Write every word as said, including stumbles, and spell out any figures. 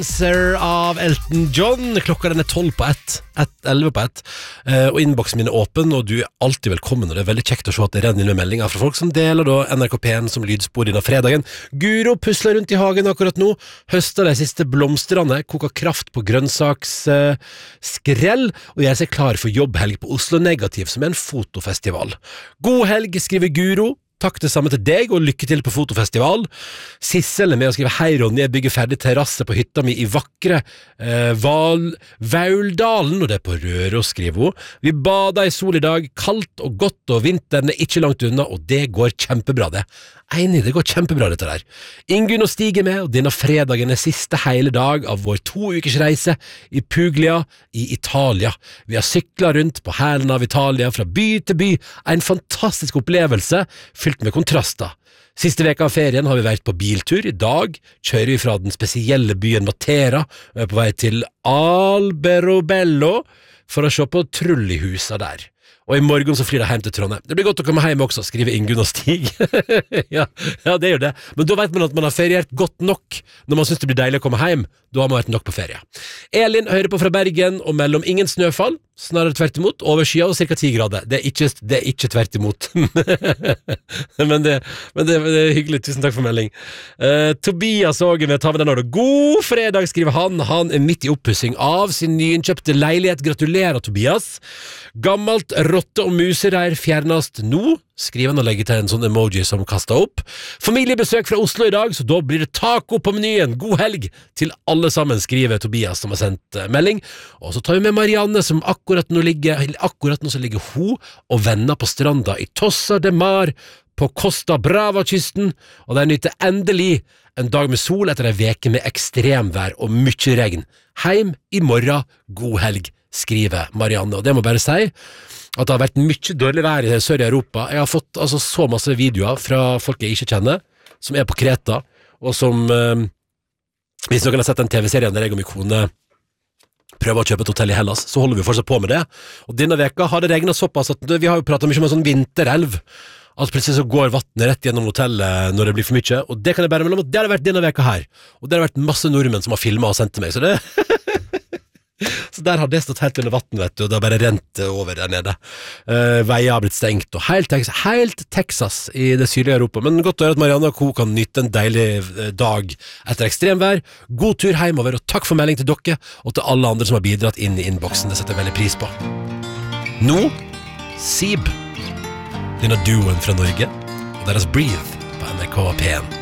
Sir av Elton John. Klokka den er tolv på ett, elleve på ett, uh, og innboksen min er åpen, og du er alltid velkommen, og det er veldig kjekt å se at det renner inn med meldinger fra folk som deler da N R K P en som lydspor denne fredagen. Guro pusler rundt i hagen akkurat nå, høster de siste blomstrene, koker kraft på grønnsaksskrell, uh, og gjør seg klar for jobbhelg på Oslo Negativ, som er en fotofestival. God helg, skriver Guro. Takk det samme til deg, og lykke til på fotofestival. Sissel er med å skrive hei Ronny, jeg bygger ferdig terrasse på hytta mi i vakre eh, Val, Vauldalen, og det er på Røros, skriver hun. Vi bader i sol i dag, kaldt og godt, og vinteren er ikke langt unna, og det går kjempebra det. Enig, det går kjempebra dette der. Ingunn og Stig er med, og denne fredagen er siste hele dag av vår to ukers reise i Puglia i Italia. Vi har syklet rundt på hælen av Italia fra by til by, en fantastisk opplevelse, fylt med kontraster. Siste veka av ferien har vi vært på biltur. I dag kjører vi fra den spesielle byen Matera, og er på vei til Alberobello for å se på trullihusa der. Og i morgen så flyr de hjem til Trondheim. Det blir godt å komme hjem også, skriver Ingunn og Stig. ja, ja, det gjør det. Men da vet man at man har feriert godt nok når man synes det blir deilig å komme hjem. Da har man vært nok på ferie. Elin hører på fra Bergen og mellom ingen snøfall, snarere tvert imot, overskya og cirka ti grader. Det er ikke, det er ikke tvert imot. men, det, men det, det er hyggelig. Tusen takk for melding. Uh, Tobias Åge med ta med den nå. God fredag, skriver han. Han er midt i oppussing av sin nyinnkjøpte leilighet. Gratulerer, Tobias. Gammelt rotte- og musereir fjernast nå, skriver han og legger til en sånn emoji som kastet opp. Familiebesøk fra Oslo i dag, så da blir det taco på menyen. God helg til alle sammen, skriver Tobias som har sendt melding. Og så tar vi med Marianne, som akkurat nå ligger, akkurat nå så ligger hun og venner på stranda i Tossa de Mar på Costa Brava-kysten, og de nyter endelig en dag med sol etter en veke med ekstremvær og mye regn. Heim i morgen, god helg, skriver Marianne. Og det må bare si at det har vært mye dårlig vær i sør i Europa. Jeg har fått altså, så masse videoer fra folk jeg ikke kjenner, som er på Kreta, og som eh, hvis noen har sett den T V-serien der jeg og min kone prøver å kjøpe et hotell i Hellas, så holder vi fortsatt på med det. Og denne veka har det regnet såpass at vi har jo pratet mye om en sånn vinterelv, at plutselig så går vattnet rett gjennom hotellet når det blir for mye, og det kan jeg bare mellom, og det har det vært denne veka her. Og det har vært masse nordmenn som har filmet og sendt til meg, så det så der har det stått helt under vatten, vet du, og det har bare rent over der nede. Uh, veier har blitt stengt, og helt, helt Texas i det sydlige Europa. Men godt å høre at Marianne og Co kan nytte en deilig dag etter ekstremvær. God tur hjemover, og takk for melding til dere, og til alle andre som har bidratt inn i innboksen. Det setter jeg veldig pris på. Nå, Sib, denne duoen fra Norge, og deres Breathe på N R K P en.